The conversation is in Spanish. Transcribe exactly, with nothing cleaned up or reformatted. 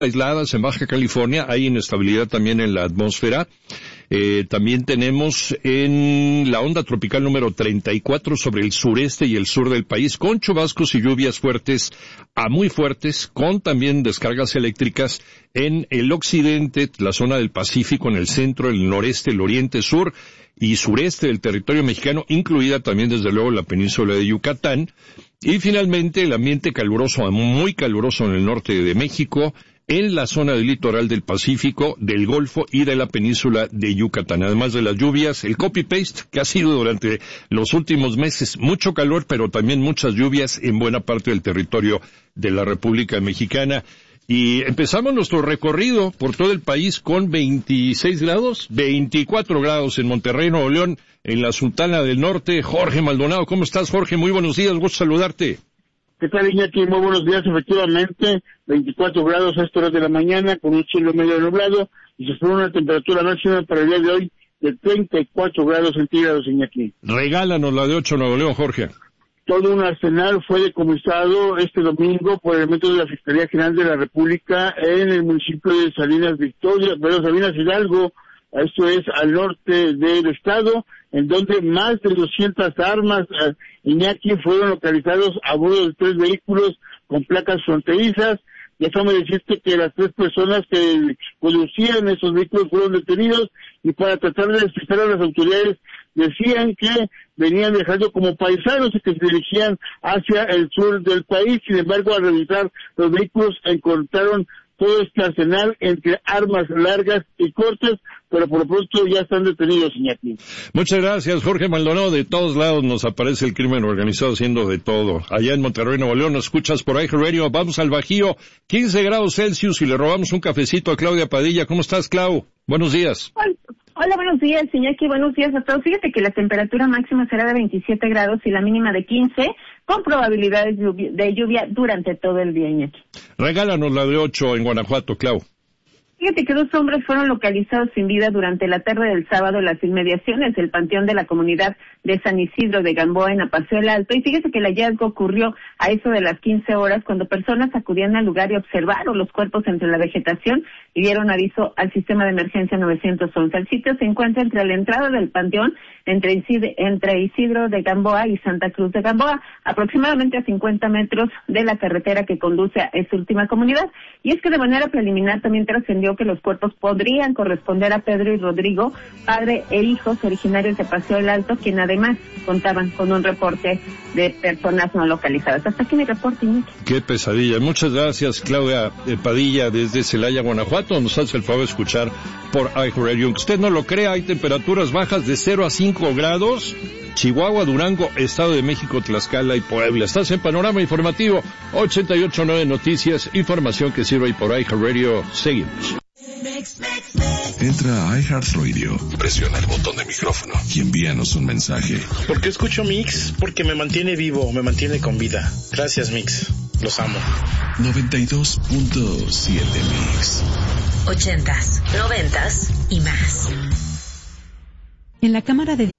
aisladas en Baja California, hay inestabilidad también en la atmósfera. Eh, también tenemos en la onda tropical número treinta y cuatro sobre el sureste y el sur del país, con chubascos y lluvias fuertes a muy fuertes, con también descargas eléctricas en el occidente, la zona del Pacífico, en el centro, el noreste, el oriente, sur y sureste del territorio mexicano, incluida también desde luego la península de Yucatán. Y finalmente el ambiente caluroso, muy caluroso en el norte de México, en la zona del litoral del Pacífico, del Golfo y de la península de Yucatán. Además de las lluvias, el copy-paste que ha sido durante los últimos meses, mucho calor, pero también muchas lluvias en buena parte del territorio de la República Mexicana. Y empezamos nuestro recorrido por todo el país con veintiséis grados, veinticuatro grados en Monterrey, Nuevo León, en la Sultana del Norte. Jorge Maldonado, ¿cómo estás, Jorge? Muy buenos días, gusto saludarte. ¿Qué tal, Iñaki? Muy buenos días. Efectivamente, veinticuatro grados a esta hora de la mañana, con un cielo medio nublado, y se espera una temperatura máxima para el día de hoy de treinta y cuatro grados centígrados, Iñaki. Regálanos la de ocho Nuevo León, Jorge. Todo un arsenal fue decomisado este domingo por elementos de la Fiscalía General de la República en el municipio de Salinas Victoria, pero Salinas Hidalgo, esto es al norte del estado, en donde más de doscientas armas, eh, Iñaki, fueron localizados a bordo de tres vehículos con placas fronterizas. Déjame decirte que las tres personas que conducían esos vehículos fueron detenidos, y para tratar de despistar a las autoridades decían que venían dejando como paisanos y que se dirigían hacia el sur del país. Sin embargo, al revisar los vehículos encontraron todo este arsenal entre armas largas y cortas, pero por lo pronto ya están detenidos, Iñaki. Muchas gracias, Jorge Maldonado. De todos lados nos aparece el crimen organizado haciendo de todo. Allá en Monterrey, Nuevo León, nos escuchas por iHeartRadio. Vamos al Bajío, quince grados Celsius, y le robamos un cafecito a Claudia Padilla. ¿Cómo estás, Clau? Buenos días. Hola, hola, buenos días, Iñaki. Buenos días a todos. Fíjate que la temperatura máxima será de veintisiete grados y la mínima de quince, con probabilidades de lluvia durante todo el día, Iñaki. Regálanos la de ocho en Guanajuato, Clau. Fíjate que dos hombres fueron localizados sin vida durante la tarde del sábado en las inmediaciones del panteón de la comunidad de San Isidro de Gamboa, en Apaseo el Alto. Y fíjate que el hallazgo ocurrió a eso de las quince horas, cuando personas acudían al lugar y observaron los cuerpos entre la vegetación y dieron aviso al sistema de emergencia nueve once. El sitio se encuentra entre la entrada del panteón, entre Isidro, entre Isidro de Gamboa y Santa Cruz de Gamboa, aproximadamente a cincuenta metros de la carretera que conduce a esta última comunidad. Y es que de manera preliminar también trascendió que los cuerpos podrían corresponder a Pedro y Rodrigo, padre e hijos originarios de Paseo el Alto, quien además contaban con un reporte de personas no localizadas. Hasta aquí mi reporte, Nick. Qué pesadilla. Muchas gracias, Claudia Padilla, desde Celaya, Guanajuato. Nos hace el favor de escuchar por iHeartRadio. Aunque usted no lo crea, hay temperaturas bajas de cero a cinco grados. Chihuahua, Durango, Estado de México, Tlaxcala y Puebla. Estás en Panorama Informativo ochenta y ocho punto nueve Noticias, información que sirve por iHeartRadio. Seguimos. Entra a iHeartRadio, presiona el botón de micrófono y envíanos un mensaje. ¿Por qué escucho Mix? Porque me mantiene vivo, me mantiene con vida. Gracias, Mix. Los amo. noventa y dos punto siete Mix. Ochentas, noventas y más. En la Cámara de